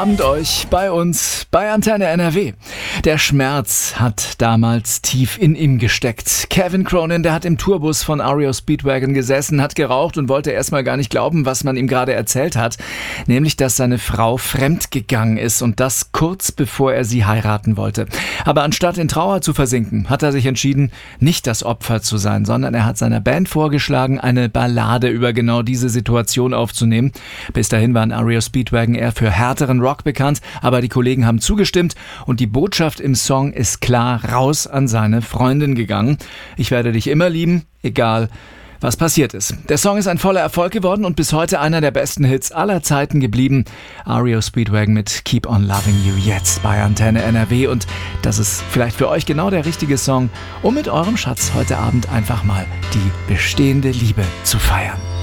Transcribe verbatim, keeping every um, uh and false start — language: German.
Abend euch bei uns bei Antenne N R W. Der Schmerz hat damals tief in ihm gesteckt. Kevin Cronin, der hat im Tourbus von R E O Speedwagon gesessen, hat geraucht und wollte erstmal gar nicht glauben, was man ihm gerade erzählt hat. Nämlich, dass seine Frau fremdgegangen ist und das kurz bevor er sie heiraten wollte. Aber anstatt in Trauer zu versinken, hat er sich entschieden, nicht das Opfer zu sein, sondern er hat seiner Band vorgeschlagen, eine Ballade über genau diese Situation aufzunehmen. Bis dahin waren R E O Speedwagon eher für härteren Rock bekannt, aber die Kollegen haben zugestimmt und die Botschaft im Song ist klar raus an seine Freundin gegangen. Ich werde dich immer lieben, egal was passiert ist. Der Song ist ein voller Erfolg geworden und bis heute einer der besten Hits aller Zeiten geblieben. R E O Speedwagon mit Keep on Loving You jetzt bei Antenne N R W und das ist vielleicht für euch genau der richtige Song, um mit eurem Schatz heute Abend einfach mal die bestehende Liebe zu feiern.